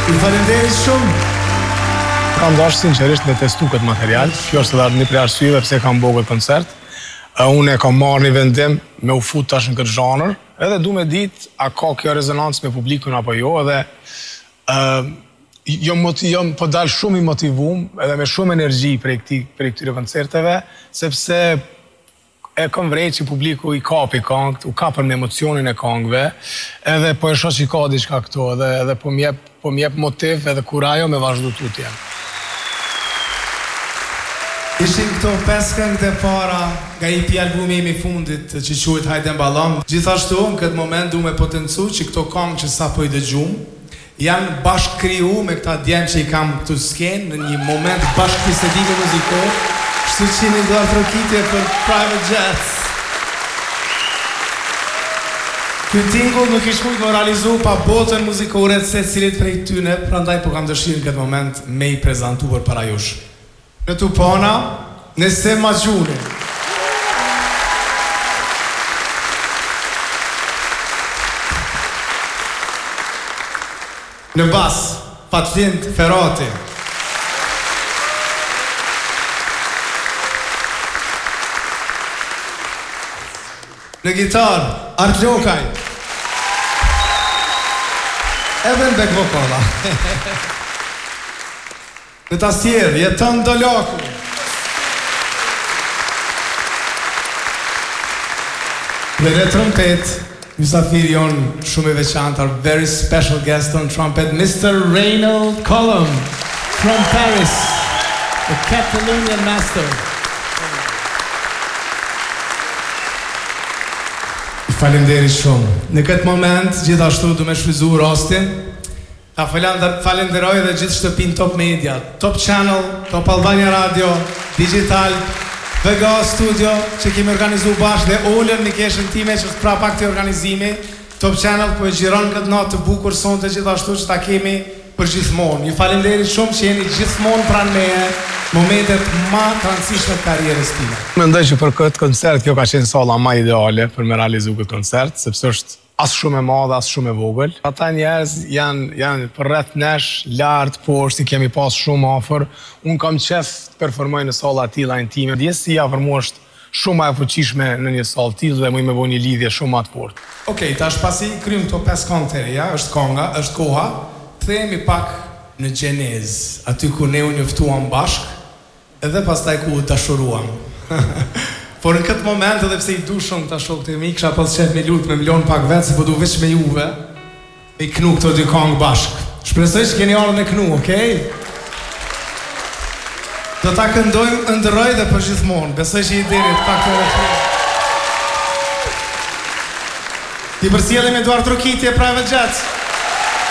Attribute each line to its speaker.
Speaker 1: Ju faleminderit shumë.
Speaker 2: Kam dashur sinqerisht me testu këtë material. Kjo është edhe një prej arsyeve pse kam bërë këtë koncert. Unë e kam marrë një vendim me u fut tash në këtë zhanër, edhe du me ditë a ka kjo rezonancë me publikun apo jo, edhe jom po dalë shumë i motivum, edhe me shumë energji prej këtyre koncerteve, sepse e kam vrejt që publiku i kapi këngët, u kapën me emocionin e këngëve, edhe po e shoh që ka diçka këto, edhe po m'jep motiv edhe kurajo me vazhdu tutje.
Speaker 1: Ishin këto 5 këngët e para nga EP albumi im i fundit që quhet Hajde Mballon. Gjithashtu në këtë moment du me potencu që këto këngë që sa po i dëgjum janë bashkë kriju me këta djemë që i kam këtu skenë në një moment bashkë bisedimi muzikor. Kështu që një do trokitje për Private Jets. Ky tingull nuk ish mujt më realizu pa botën muzikore se cilit prej tyne, prandaj po kam dëshirë në këtë moment me i prezentu për para jush. Në të pona, nëse ma gjune. Në bas, Patlind Ferrati. Në gitar, Art Lokaj. Edhe në back vocola. Në tastier, Jeton Dolaku. Dhe në trompet, mysafiri jon shumë i veçantë, our very special guest on trumpet, Mr. Reynold Collum from Paris, the Catalonian master. Faleminderit shumë. Në këtë moment, gjithashtu du me shfryzu rastin, ta falenderoj dhe gjithë shtëpin Top Media, Top Channel, Top Albania Radio, Digital, VGA Studio, që kemi organizu bashkë dhe Olën në keshën time që është prapa këti organizimi. Top Channel po e gjiron këtë natë të bukur sonte gjithashtu që ta kemi për gjithmonë. Ju falenderit shumë që jeni gjithmonë pranë meje, momentet ma të rëndësishme të karrierës time.
Speaker 2: Mendoj që për këtë koncert kjo ka qenë salla ma ideale për me realizu këtë koncert, sepse është as shumë e madhe, as shumë e vogël. Ata njerëz janë për rreth nesh, lartë, poshtë, i kemi pas shumë afër. Unë kam qef të performoj në salla tilla intime. Ndjesia për mua është shumë ma e fuqishme në një sallë tillë dhe më me bëj një lidhje shumë ma të fortë.
Speaker 1: Okej, tash pasi kryjm këto 5 këngë të reja, është konga, është koha, kthehemi pak në gjenez, aty ku ne u njoftuam bashk, edhe pastaj ku u dashuruam. Por në këtë moment, edhe pse i du shumë këta shokët e mi, kisha pas qef me lut me milion pak vetë, se po du veç me juve, me i knu këto dy këngë bashk. Shpresoj që keni ardhur me knu, okej? Do ta këndojmë ndërroj dhe për gjithmonë, besoj që i dirit pak të refren. Ti përsjellim Eduard Trokitje, Private Jets.